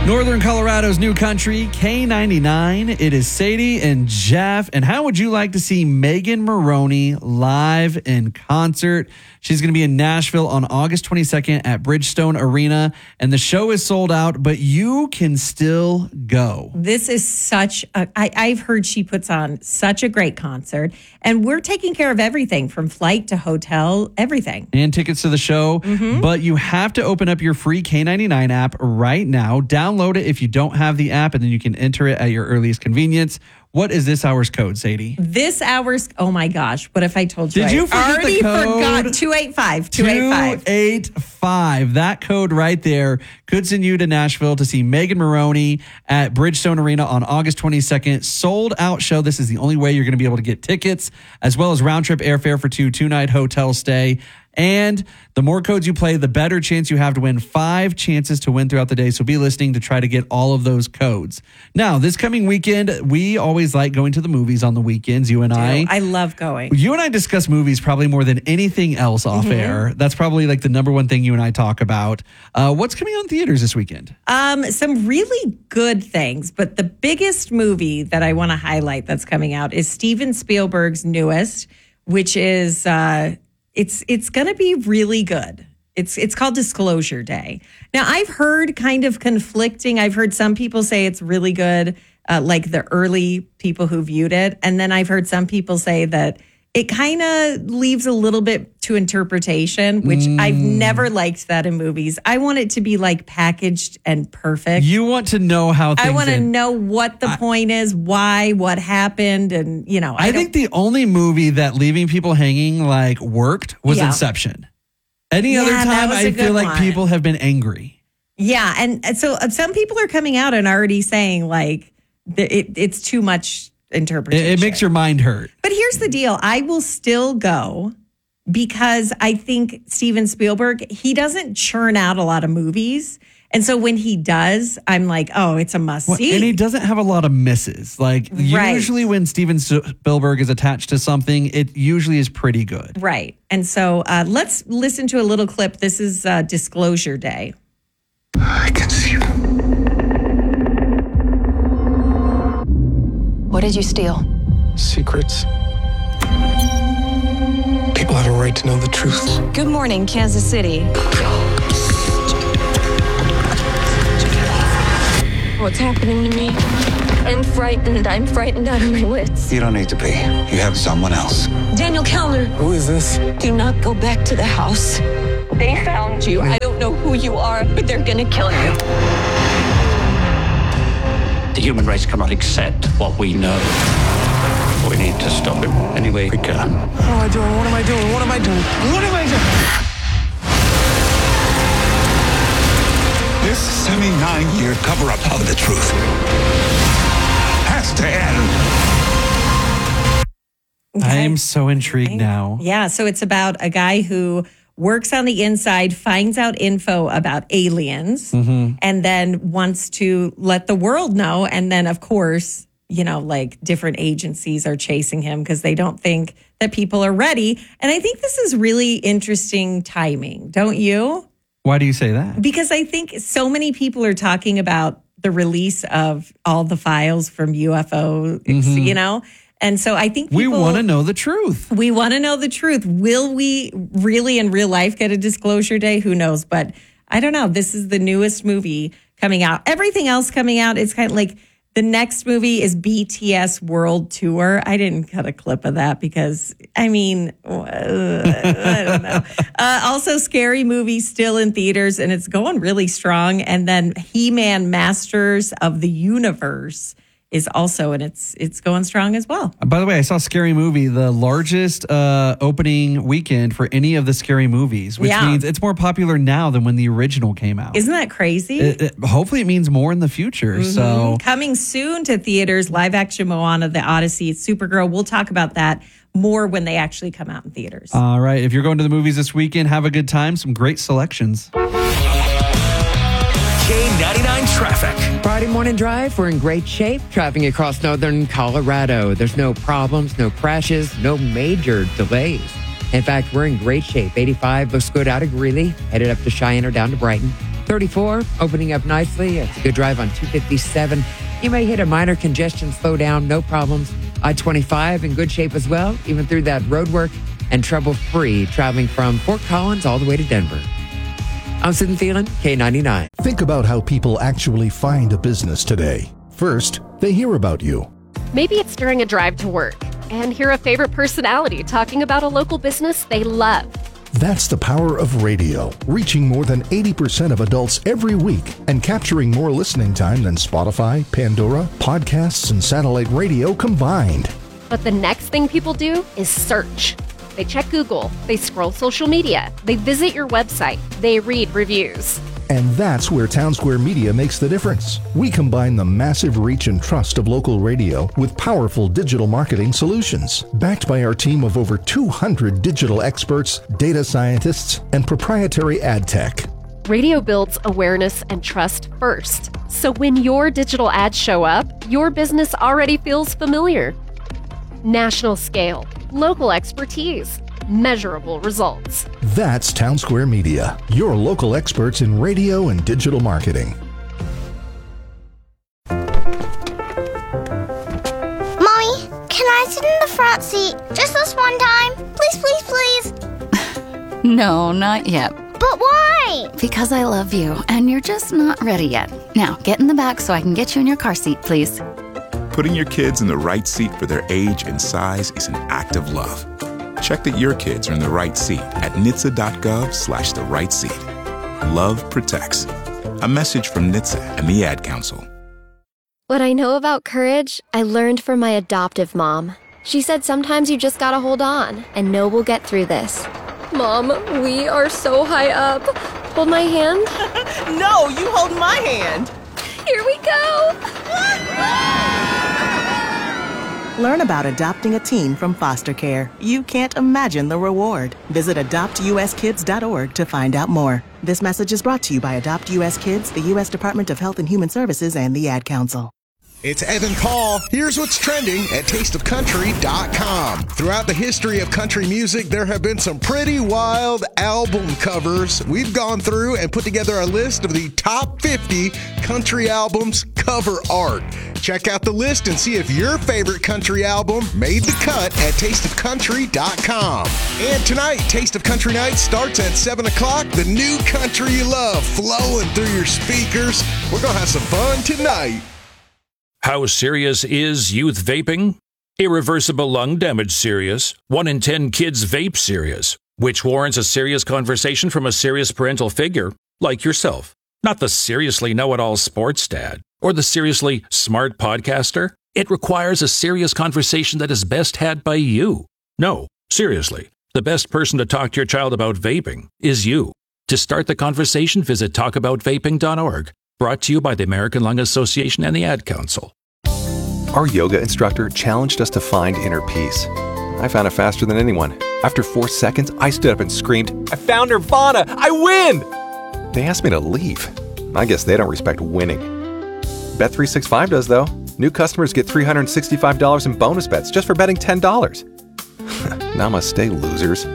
Northern Colorado's new country, K99. It is Sadie and Jeff. And how would you like to see Megan Moroney live in concert? She's going to be in Nashville on August 22nd at Bridgestone Arena. And the show is sold out, but you can still go. This is I've heard she puts on such a great concert. And we're taking care of everything from flight to hotel, everything. And tickets to the show. But you have to open up your free K99 app right now. Download it if you don't have the app, and then you can enter it at your earliest convenience. What is this hour's code, Sadie? This hour's, oh my gosh, what if I told you? Did you forget already the code? Forgot 285. 285. That code right there could send you to Nashville to see Megan Moroney at Bridgestone Arena on August 22nd. Sold out show. This is the only way you're going to be able to get tickets, as well as round trip airfare for two-night hotel stay. And the more codes you play, the better chance you have to win 5 chances to win throughout the day. So be listening to try to get all of those codes. Now, this coming weekend, we always like going to the movies on the weekends, you and I. I love going. You and I discuss movies probably more than anything else off air. That's probably like the number one thing you and I talk about. What's coming on theaters this weekend? Some really good things, but the biggest movie that I want to highlight that's coming out is Steven Spielberg's newest, which is... It's going to be really good. It's called Disclosure Day. Now, I've heard kind of conflicting. I've heard some people say it's really good, like the early people who viewed it. And then I've heard some people say that it kind of leaves a little bit to interpretation, which I've never liked that in movies. I want it to be like packaged and perfect. You want to know how things I want to know what the point is, why, what happened, and, you know. I think the only movie that leaving people hanging like worked was Inception. Any other time, I feel like people have been angry. Yeah, and so some people are coming out and already saying like it's too much interpretation. It makes your mind hurt. But here's the deal. I will still go because I think Steven Spielberg, he doesn't churn out a lot of movies. And so when he does, I'm like, oh, it's a must see. And he doesn't have a lot of misses. Like usually when Steven Spielberg is attached to something, it usually is pretty good. Right. And so let's listen to a little clip. This is Disclosure Day. I can see them. What did you steal? Secrets. People have a right to know the truth. Good morning, Kansas City. What's happening to me? I'm frightened. I'm frightened out of my wits. You don't need to be. You have someone else. Daniel Kellner. Who is this? Do not go back to the house. They found you. I don't know who you are, but they're gonna kill you. The human race cannot accept what we know. We need to stop him any way we can. What am I doing? What am I doing? What am I doing? What am I doing? This 79-year cover-up of the truth has to end. I am so intrigued now. Yeah, so it's about a guy who works on the inside, finds out info about aliens, and then wants to let the world know. And then, of course, you know, like different agencies are chasing him because they don't think that people are ready. And I think this is really interesting timing, don't you? Why do you say that? Because I think so many people are talking about the release of all the files from UFO, you know? And so I think we want to know the truth. We want to know the truth. Will we really in real life get a Disclosure Day? Who knows? But I don't know. This is the newest movie coming out. Everything else coming out, it's kind of like the next movie is BTS World Tour. I didn't cut a clip of that because, I mean, I don't know. Also, Scary Movie still in theaters, and it's going really strong. And then He-Man Masters of the Universe is also, and it's going strong as well. By the way, I saw Scary Movie, the largest opening weekend for any of the Scary Movies, which means it's more popular now than when the original came out. Isn't that crazy? Hopefully it means more in the future. So coming soon to theaters, live action Moana, The Odyssey, Supergirl. We'll talk about that more when they actually come out in theaters. All right. If you're going to the movies this weekend, have a good time. Some great selections. K99 traffic. Friday morning drive, we're in great shape. Traveling across northern Colorado. There's no problems, no crashes, no major delays. In fact, we're in great shape. 85 looks good out of Greeley, headed up to Cheyenne or down to Brighton. 34 opening up nicely. It's a good drive on 257. You may hit a minor congestion slowdown, no problems. I-25 in good shape as well, even through that road work, and trouble-free traveling from Fort Collins all the way to Denver. I'm Sid Thielen, K99. Think about how people actually find a business today. First, they hear about you. Maybe it's during a drive to work and hear a favorite personality talking about a local business they love. That's the power of radio, reaching more than 80% of adults every week and capturing more listening time than Spotify, Pandora, podcasts, and satellite radio combined. But the next thing people do is search. They check Google, they scroll social media, they visit your website, they read reviews. And that's where Townsquare Media makes the difference. We combine the massive reach and trust of local radio with powerful digital marketing solutions, backed by our team of over 200 digital experts, data scientists, and proprietary ad tech. Radio builds awareness and trust first. So when your digital ads show up, your business already feels familiar. National scale, local expertise, measurable results. That's Townsquare Media, your local experts in radio and digital marketing. Mommy, can I sit in the front seat just this one time? Please, please, please. No, not yet. But why? Because I love you, and you're just not ready yet. Now, get in the back so I can get you in your car seat, please. Putting your kids in the right seat for their age and size is an act of love. Check that your kids are in the right seat at NHTSA.gov/the right seat. Love protects. A message from NHTSA and the Ad Council. What I know about courage, I learned from my adoptive mom. She said sometimes you just gotta hold on and know we'll get through this. Mom, we are so high up. Hold my hand. No, you hold my hand. Here we go. Learn about adopting a teen from foster care. You can't imagine the reward. Visit adoptuskids.org to find out more. This message is brought to you by Adopt US Kids, the U.S. Department of Health and Human Services, and the Ad Council. It's Evan Paul. Here's what's trending at tasteofcountry.com. Throughout the history of country music, there have been some pretty wild album covers. We've gone through and put together a list of the top 50 country albums cover art. Check out the list and see if your favorite country album made the cut at tasteofcountry.com. And tonight, Taste of Country Night starts at 7 o'clock. The new country you love flowing through your speakers. We're going to have some fun tonight. How serious is youth vaping? Irreversible lung damage serious. 1 in 10 kids vape serious, which warrants a serious conversation from a serious parental figure like yourself. Not the seriously know-it-all sports dad or the seriously smart podcaster. It requires a serious conversation that is best had by you. No, seriously, the best person to talk to your child about vaping is you. To start the conversation, visit talkaboutvaping.org. Brought to you by the American Lung Association and the Ad Council. Our yoga instructor challenged us to find inner peace. I found it faster than anyone. After 4 seconds, I stood up and screamed, "I found Nirvana! I win!" They asked me to leave. I guess they don't respect winning. Bet365 does, though. New customers get $365 in bonus bets just for betting $10. Namaste, losers.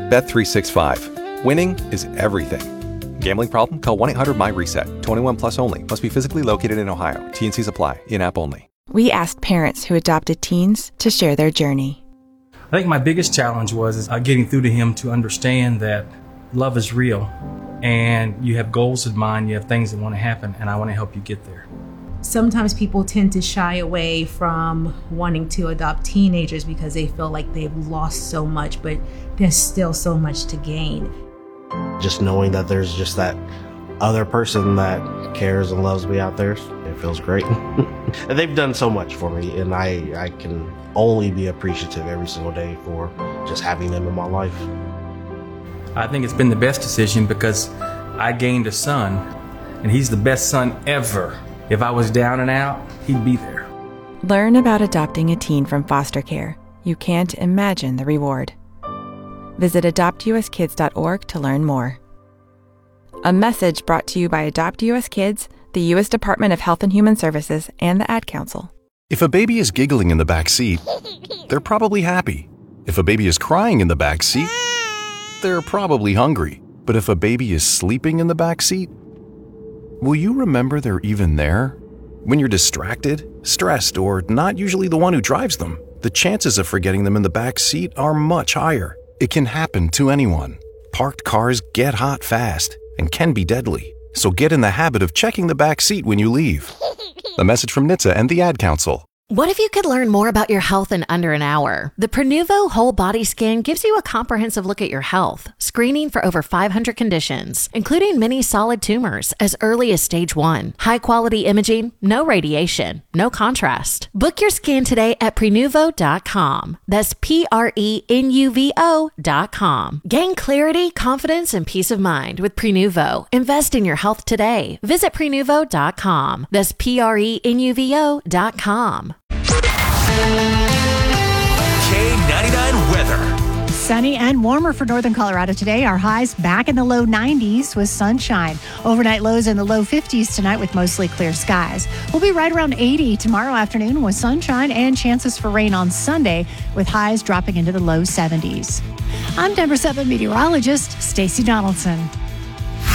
Bet365. Winning is everything. Gambling problem? Call 1-800-MY-RESET. 21 plus only. Must be physically located in Ohio. T&Cs apply. In-app only. We asked parents who adopted teens to share their journey. I think my biggest challenge was getting through to him to understand that love is real and you have goals in mind, you have things that want to happen, and I want to help you get there. Sometimes people tend to shy away from wanting to adopt teenagers because they feel like they've lost so much, but there's still so much to gain. Just knowing that there's just that other person that cares and loves me out there, it feels great. And they've done so much for me, and I can only be appreciative every single day for just having them in my life. I think it's been the best decision because I gained a son, and he's the best son ever. If I was down and out, he'd be there. Learn about adopting a teen from foster care. You can't imagine the reward. Visit adoptuskids.org to learn more. A message brought to you by Adopt US Kids, the U.S. Department of Health and Human Services, and the Ad Council. If a baby is giggling in the back seat, they're probably happy. If a baby is crying in the back seat, they're probably hungry. But if a baby is sleeping in the back seat, will you remember they're even there? When you're distracted, stressed, or not usually the one who drives them, the chances of forgetting them in the back seat are much higher. It can happen to anyone. Parked cars get hot fast and can be deadly. So get in the habit of checking the back seat when you leave. A message from NHTSA and the Ad Council. What if you could learn more about your health in under an hour? The Prenuvo Whole Body Scan gives you a comprehensive look at your health, screening for over 500 conditions, including many solid tumors as early as stage 1. High-quality imaging, no radiation, no contrast. Book your scan today at Prenuvo.com. That's Prenuvo.com. Gain clarity, confidence, and peace of mind with Prenuvo. Invest in your health today. Visit Prenuvo.com. That's Prenuvo.com. K99 weather. Sunny and warmer for northern Colorado today. Our highs back in the low 90s with sunshine. Overnight lows in the low 50s tonight with mostly clear skies. We'll be right around 80 tomorrow afternoon with sunshine and chances for rain on Sunday with highs dropping into the low 70s. I'm Denver 7 meteorologist Stacey Donaldson.